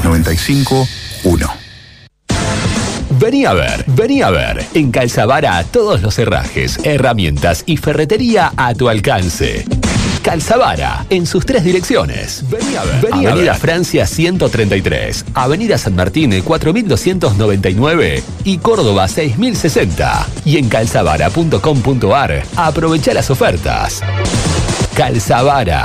95-1. Vení a ver. En Calzavara, todos los herrajes, herramientas y ferretería a tu alcance. Calzavara, en sus 3 direcciones. Vení a ver. Avenida Francia 133, Avenida San Martín 4299 y Córdoba 6060. Y en calzavara.com.ar, aprovecha las ofertas. Calzavara.